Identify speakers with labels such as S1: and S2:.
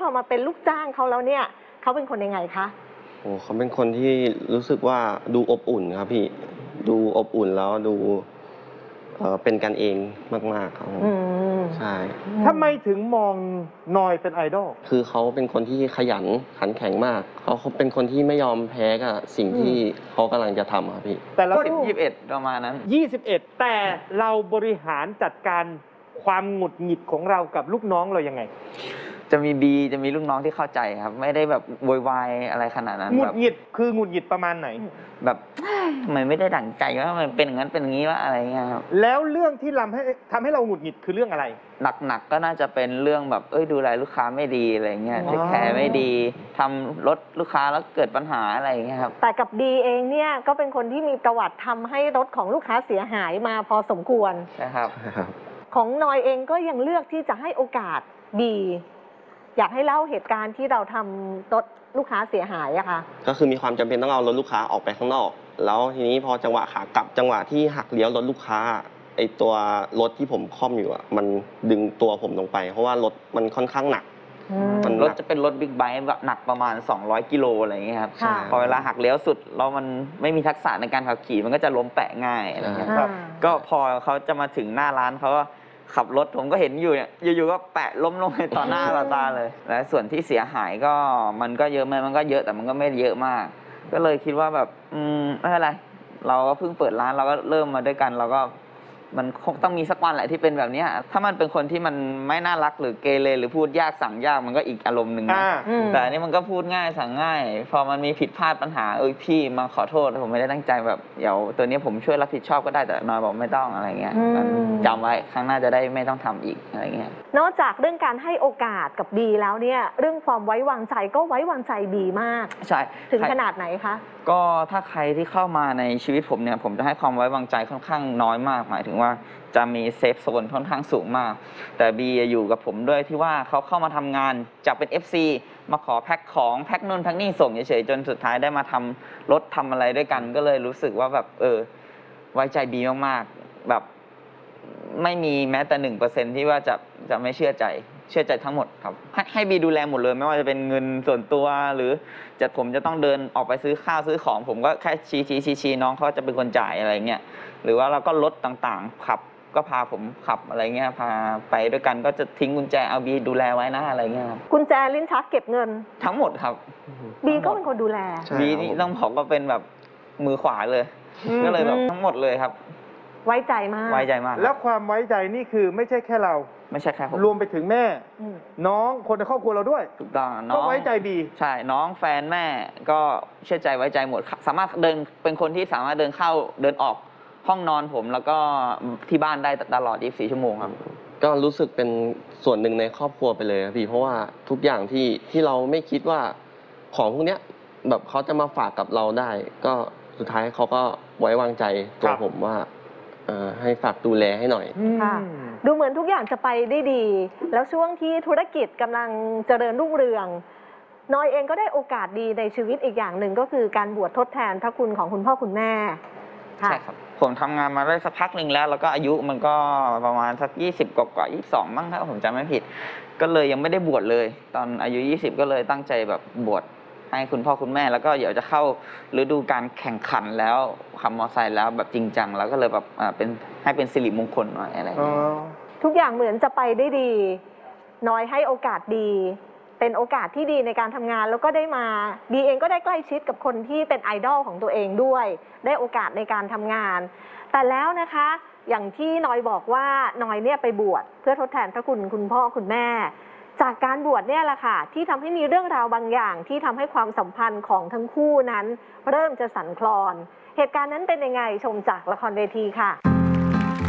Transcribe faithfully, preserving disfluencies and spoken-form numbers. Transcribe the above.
S1: พอมาเป็นลูกจ้างเขาแล้วเนี่ยเขาเป็นคนยังไงคะ
S2: โอ้เขาเป็นคนที่รู้สึกว่าดูอบอุ่นครับพี่ดูอบอุ่นแล้วดูเออเป็นกันเองมากๆครับผมใช่
S3: ทำไมถึงมองนอยเป็นไอดอล
S2: คือเขาเป็นคนที่ขยันขันแข็งมากเขาเขาเป็นคนที่ไม่ยอมแพ้กับสิ่งที่เขากำลังจะทำครับพี่
S3: แต่เรา
S4: สิบยี่สิบเอ็ดประมาณนั้น
S3: ยี่สิบเอ็ดแต่เราบริหารจัดการความหงุดหงิดของเรากับลูกน้องเรายังไง
S4: จะมีบีจะมีลูกน้องที่เข้าใจครับไม่ได้แบบโวยวายอะไรขนาดนั้น
S3: หงุดหงิดคือหงุดหงิดประมาณไหน
S4: แบบมันไม่ได้ดั่งใจว่ามันเป็นอย่างนั้นเป็นอย่างนี้ว่าอะไรเงี้ยครับ
S3: แล้วเรื่องที่ทำให้ทำให้เราหงุดหงิดคือเรื่องอะไร
S4: หนักๆก็น่าจะเป็นเรื่องแบบเอ้ยดูแลลูกค้าไม่ดีอะไรเงี้ยเทคแคร์ไม่ดีทำรถลูกค้าแล้วเกิดปัญหาอะไรเงี้ยครับ
S1: แต่กับดีเองเนี่ยก็เป็นคนที่มีประวัติทำให้รถของลูกค้าเสียหายมาพอสมควร
S4: ใช่ครับ
S1: ของนอยเองก็ยังเลือกที่จะให้โอกาสดีอยากให้เล่าเหตุการณ์ที่เราทำรถลูกค้าเสียหายอะค่ะ
S2: ก็คือมีความจำเป็นต้องเอารถลูกค้าออกไปข้างนอกแล้วทีนี้พอจังหวะขากลับจังหวะที่หักเลี้ยวรถลูกค้าไอตัวรถที่ผมคล่อมอยู่อะมันดึงตัวผมลงไปเพราะว่ารถมันค่อนข้างหนัก
S4: รถจะเป็นรถบิ๊กไบค์แบบหนักประมาณสองร้อยกิโลอะไรอย่างเงี้ยครับพอเวลาหักเลี้ยวสุดแล้วมันไม่มีทักษะในการขับขี่มันก็จะล้มแปะง่ายอะไรเงี้ยก็พอเขาจะมาถึงหน้าร้านเขาก็ขับรถผมก็เห็นอยู่เนี่ยอยู่ๆก็แปะล้มลงไปต่อหน้าต่อตาเลยและส่วนที่เสียหายก็มันก็เยอะไหมมันก็เยอะแต่มันก็ไม่เยอะมากก็เลยคิดว่าแบบอืมไม่เป็นไรเราก็เพิ่งเปิดร้านเราก็เริ่มมาด้วยกันเราก็มันคงต้องมีสักวันแหละที่เป็นแบบนี้ถ้ามันเป็นคนที่มันไม่น่ารักหรือเกเรหรือพูดยากสั่งยากมันก็อีกอารมณ์หนึ่งนะแต่อันนี้มันก็พูดง่ายสั่งง่ายพอมันมีผิดพลาดปัญหาเอ้ยพี่มาขอโทษผมไม่ได้ตั้งใจแบบเดี๋ยวตัวนี้ผมช่วยรับผิดชอบก็ได้แต่นอยบอกไม่ต้องอะไรเงี้ยจำไว้ครั้งหน้าจะได้ไม่ต้องทำอีกอะไรเงี้ย
S1: นอกจากเรื่องการให้โอกาสกับดีแล้วเนี่ยเรื่องความไว้วางใจก็ไว้วางใจดีมาก
S4: ใช่
S1: ถึงขนาดไหนคะ
S4: ก็ถ้าใครที่เข้ามาในชีวิตผมเนี่ยผมจะให้ความไว้วางใจค่อนข้างน้อยมากหมายถึงว่าจะมีเซฟโซนค่อนข้างสูงมากแต่บีอยู่กับผมด้วยที่ว่าเขาเข้ามาทำงานจากเป็น เอฟ ซี มาขอแพ็คของแพ็คนู่นแพ็คนี่ส่งเฉยๆจนสุดท้ายได้มาทำรถทำอะไรด้วยกันก็เลยรู้สึกว่าแบบเออไว้ใจบีมากๆแบบไม่มีแม้แต่หนึ่งเปอร์เซ็นต์ที่ว่าจะจะไม่เชื่อใจเชื่อใจทั้งหมดครับให้ให้บีดูแลหมดเลยไม่ว่าจะเป็นเงินส่วนตัวหรือจะผมจะต้องเดินออกไปซื้อข้าวซื้อของผมก็แค่ชี้ชี้ชี้ชี้น้องเขาจะเป็นคนจ่ายอะไรเงี้ยหรือว่าเราก็รถต่างๆขับก็พาผมขับอะไรเงี้ยพาไปด้วยกันก็จะทิ้งกุญแจเอาบีดูแลไว้นะอะไรเงี้ย
S1: กุญแจลิ้นชักเก็บเงิน
S4: ทั้งหมดครับ
S1: บีก็เป็นคนดูแล
S4: บีนี่ต้องบอกก็เป็นแบบมือขวาเลยก็เลยแบบทั้งหมดเลยครับ
S1: ไว้ใจมาก
S4: ไว้ใจมาก
S3: แล้วความไว้ใจนี่คือไม่ใช่แค่เรา
S4: ไม่ใช่แค่ผม
S3: รวมไปถึงแม่น้องคนในครอบครัวเราด้วย
S4: ถูกต้องน้อง
S3: ก็ไว้ใจบี
S4: ใช่น้องแฟนแม่ก็เชื่อใจไว้ใจหมดสามารถเดินเป็นคนที่สามารถเดินเข้าเดินออกห้องนอนผมแล้วก็ที่บ้านได้ตลอดยี่สิบสี่ชั่วโมงครับ
S2: ก็รู้สึกเป็นส่วนหนึ่งในครอบครัวไปเลยครับพี่เพราะว่าทุกอย่างที่ที่เราไม่คิดว่าของพวกเนี้ยแบบเขาจะมาฝากกับเราได้ก็สุดท้ายเขาก็ไว้วางใจตัวผมว่าให้ฝากดูแลให้หน่อย
S1: ค่ะดูเหมือนทุกอย่างจะไปได้ดีแล้วช่วงที่ธุรกิจกำลังเจริญรุ่งเรืองนอยเองก็ได้โอกาสดีในชีวิตอีกอย่างหนึ่งก็คือการบวชทดแทนพระคุณของคุณพ่อคุณแม่
S4: ใช่ครับผมทำงานมาได้สักพักหนึ่งแล้วแล้วก็อายุมันก็ประมาณสักยี่สิบกว่ายี่สิบสองบ้างถ้าผมจำไม่ผิดก็เลยยังไม่ได้บวชเลยตอนอายุยี่สิบก็เลยตั้งใจแบบบวชให้คุณพ่อคุณแม่แล้วก็เดี๋ยวจะเข้าฤดูการแข่งขันแล้วขับมอเตอร์ไซค์แล้วแบบจริงจังแล้วก็เลยแบบเป็นให้เป็นสิริมงคลหน่อยอะไรอย่างเงี้ย
S1: ทุกอย่างเหมือนจะไปได้ดีน้อยให้โอกาสดีเป็นโอกาสที่ดีในการทำงานแล้วก็ได้มาบีเองก็ได้ใกล้ชิดกับคนที่เป็นไอดอลของตัวเองด้วยได้โอกาสในการทำงานแต่แล้วนะคะอย่างที่น้อยบอกว่าน้อยเนี่ยไปบวชเพื่อทดแทนพระคุณคุณพ่อคุณแม่จากการบวชเนี่ยแหละค่ะที่ทำให้มีเรื่องราวบางอย่างที่ทำให้ความสัมพันธ์ของทั้งคู่นั้นเริ่มจะสั่นคลอนเหตุการณ์นั้นเป็นยังไงชมจากละครเวทีค่ะ